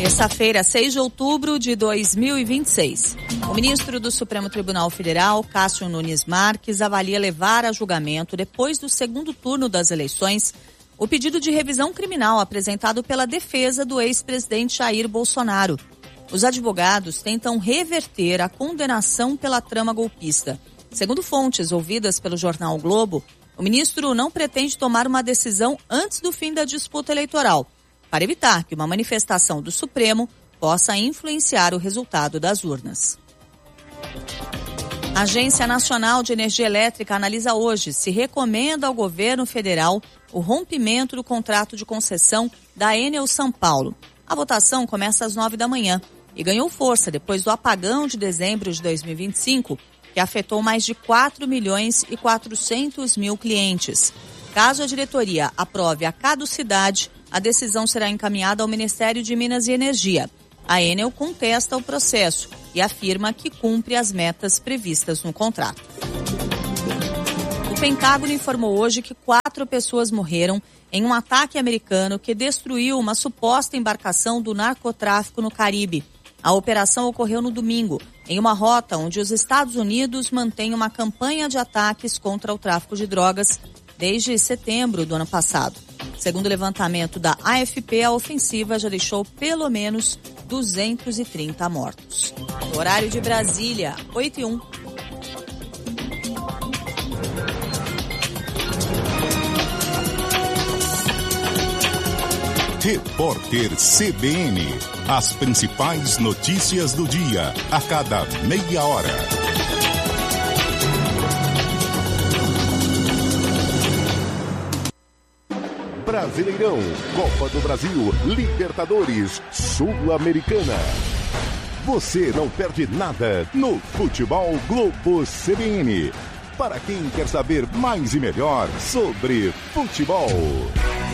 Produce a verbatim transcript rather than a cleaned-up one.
Terça-feira, seis de outubro de dois mil e vinte e seis. O ministro do Supremo Tribunal Federal, Cássio Nunes Marques, avalia levar a julgamento, depois do segundo turno das eleições, o pedido de revisão criminal apresentado pela defesa do ex-presidente Jair Bolsonaro. Os advogados tentam reverter a condenação pela trama golpista. Segundo fontes ouvidas pelo jornal o Globo, o ministro não pretende tomar uma decisão antes do fim da disputa eleitoral, para evitar que uma manifestação do Supremo possa influenciar o resultado das urnas. A Agência Nacional de Energia Elétrica analisa hoje se recomenda ao governo federal o rompimento do contrato de concessão da Enel São Paulo. A votação começa às nove da manhã e ganhou força depois do apagão de dezembro de dois mil e vinte e cinco, que afetou mais de quatro milhões e quatrocentos mil clientes. Caso a diretoria aprove a caducidade, a decisão será encaminhada ao Ministério de Minas e Energia. A Enel contesta o processo e afirma que cumpre as metas previstas no contrato. O Pentágono informou hoje que quatro pessoas morreram em um ataque americano que destruiu uma suposta embarcação do narcotráfico no Caribe. A operação ocorreu no domingo, em uma rota onde os Estados Unidos mantêm uma campanha de ataques contra o tráfico de drogas desde setembro do ano passado. Segundo o levantamento da A F P, a ofensiva já deixou pelo menos duzentos e trinta mortos. No horário de Brasília, oito e um. Repórter C B N. As principais notícias do dia, a cada meia hora. Brasileirão, Copa do Brasil, Libertadores, Sul-Americana. Você não perde nada no Futebol Globo C B N. Para quem quer saber mais e melhor sobre futebol.